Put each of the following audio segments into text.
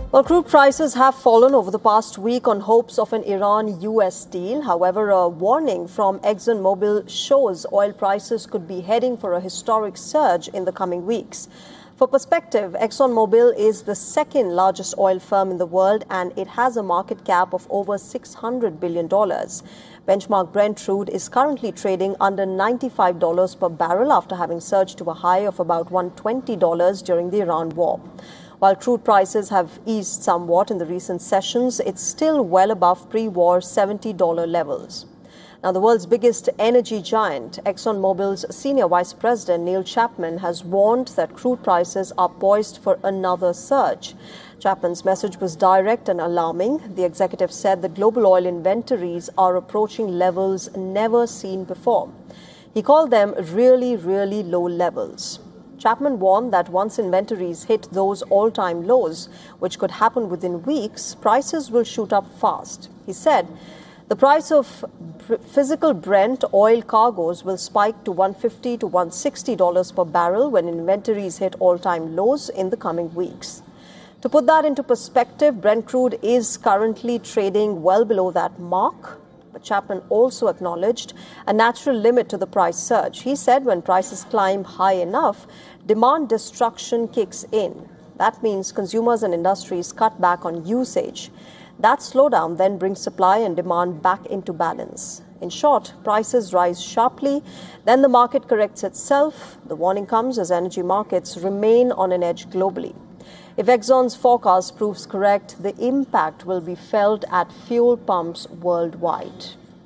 Well, crude prices have fallen over the past week on hopes of an Iran-US deal. However, a warning from ExxonMobil shows oil prices could be heading for a historic surge in the coming weeks. For perspective, ExxonMobil is the second largest oil firm in the world and it has a market cap of over $600 billion. Benchmark Brent crude is currently trading under $95 per barrel after having surged to a high of about $120 during the Iran war. While crude prices have eased somewhat in the recent sessions, it's still well above pre-war $70 levels. Now, the world's biggest energy giant, ExxonMobil's senior vice president, Neil Chapman, has warned that crude prices are poised for another surge. Chapman's message was direct and alarming. The executive said that global oil inventories are approaching levels never seen before. He called them really, really low levels. Chapman warned that once inventories hit those all-time lows, which could happen within weeks, prices will shoot up fast. He said the price of physical Brent oil cargoes will spike to $150 to $160 per barrel when inventories hit all-time lows in the coming weeks. To put that into perspective, Brent crude is currently trading well below that mark. But Chapman also acknowledged a natural limit to the price surge. He said when prices climb high enough, demand destruction kicks in. That means consumers and industries cut back on usage. That slowdown then brings supply and demand back into balance. In short, prices rise sharply, then the market corrects itself. The warning comes as energy markets remain on an edge globally. If Exxon's forecast proves correct, the impact will be felt at fuel pumps worldwide.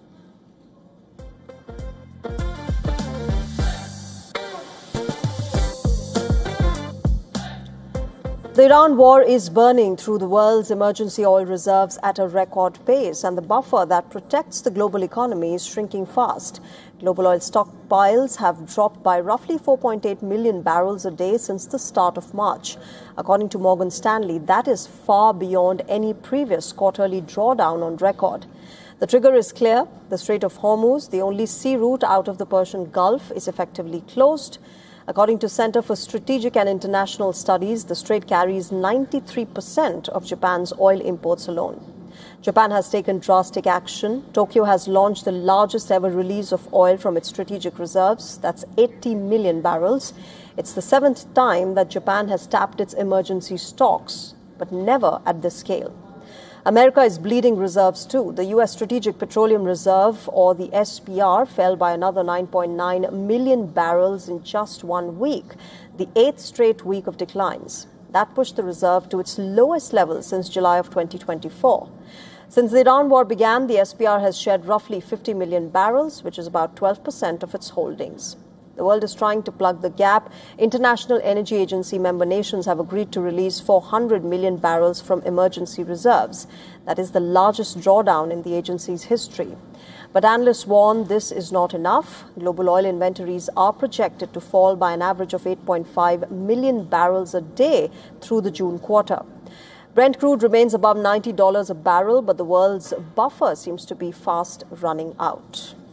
The Iran war is burning through the world's emergency oil reserves at a record pace, and the buffer that protects the global economy is shrinking fast. Global oil stockpiles have dropped by roughly 4.8 million barrels a day since the start of March. According to Morgan Stanley, that is far beyond any previous quarterly drawdown on record. The trigger is clear. The Strait of Hormuz, the only sea route out of the Persian Gulf, is effectively closed. According to Center for Strategic and International Studies, the strait carries 93% of Japan's oil imports alone. Japan has taken drastic action. Tokyo has launched the largest ever release of oil from its strategic reserves. That's 80 million barrels. It's the seventh time that Japan has tapped its emergency stocks, but never at this scale. America is bleeding reserves too. The U.S. Strategic Petroleum Reserve, or the SPR, fell by another 9.9 million barrels in just 1 week, the eighth straight week of declines. That pushed the reserve to its lowest level since July of 2024. Since the Iran war began, the SPR has shed roughly 50 million barrels, which is about 12% of its holdings. The world is trying to plug the gap. International Energy Agency member nations have agreed to release 400 million barrels from emergency reserves. That is the largest drawdown in the agency's history. But analysts warn this is not enough. Global oil inventories are projected to fall by an average of 8.5 million barrels a day through the June quarter. Brent crude remains above $90 a barrel, but the world's buffer seems to be fast running out.